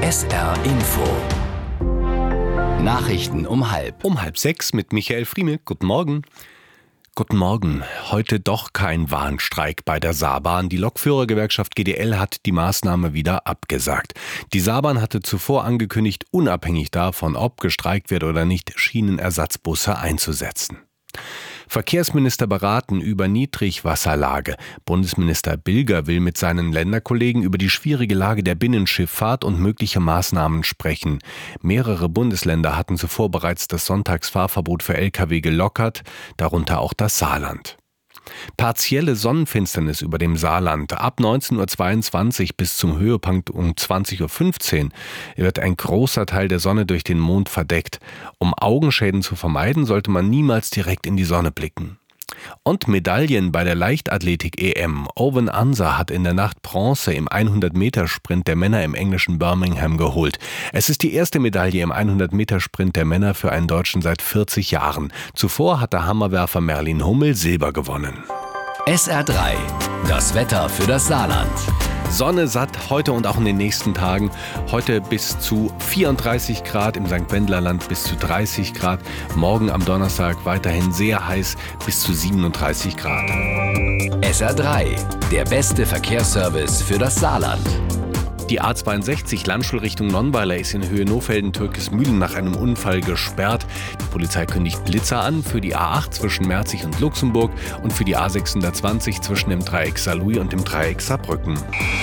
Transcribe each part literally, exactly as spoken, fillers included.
S R Info. Nachrichten um halb. Um halb sechs mit Michael Friemel. Guten Morgen. Guten Morgen. Heute doch kein Warnstreik bei der Saarbahn. Die Lokführergewerkschaft G D L hat die Maßnahme wieder abgesagt. Die Saarbahn hatte zuvor angekündigt, unabhängig davon, ob gestreikt wird oder nicht, Schienenersatzbusse einzusetzen. Verkehrsminister beraten über Niedrigwasserlage. Bundesminister Bilger will mit seinen Länderkollegen über die schwierige Lage der Binnenschifffahrt und mögliche Maßnahmen sprechen. Mehrere Bundesländer hatten zuvor bereits das Sonntagsfahrverbot für L K W gelockert, darunter auch das Saarland. Partielle Sonnenfinsternis über dem Saarland. Ab neunzehn Uhr zweiundzwanzig bis zum Höhepunkt um zwanzig Uhr fünfzehn wird ein großer Teil der Sonne durch den Mond verdeckt. Um Augenschäden zu vermeiden, sollte man niemals direkt in die Sonne blicken. Und Medaillen bei der Leichtathletik-E M. Owen Ansa hat in der Nacht Bronze im hundert-Meter-Sprint der Männer im englischen Birmingham geholt. Es ist die erste Medaille im hundert-Meter-Sprint der Männer für einen Deutschen seit vierzig Jahren. Zuvor hat der Hammerwerfer Merlin Hummel Silber gewonnen. S R drei. Das Wetter für das Saarland. Sonne satt heute und auch in den nächsten Tagen. Heute bis zu vierunddreißig Grad, im Sankt Wendlerland bis zu dreißig Grad. Morgen am Donnerstag weiterhin sehr heiß, bis zu siebenunddreißig Grad. S R drei. Der beste Verkehrsservice für das Saarland. Die A zweiundsechzig Landstuhl Richtung Nonnweiler ist in Höhe Nohfelden-Türkismühlen nach einem Unfall gesperrt. Die Polizei kündigt Blitzer an für die A acht zwischen Merzig und Luxemburg und für die A sechshundertzwanzig zwischen dem Dreieck Saarlouis und dem Dreieck Saarbrücken.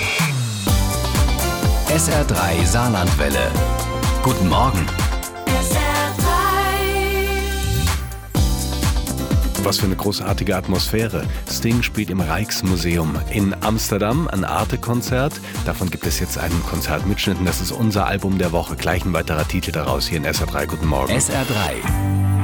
S R drei Saarlandwelle. Guten Morgen. Was für eine großartige Atmosphäre. Sting spielt im Rijksmuseum in Amsterdam ein Arte-Konzert. Davon gibt es jetzt einen Konzertmitschnitt. Das ist unser Album der Woche. Gleich ein weiterer Titel daraus hier in S R drei. Guten Morgen. S R drei.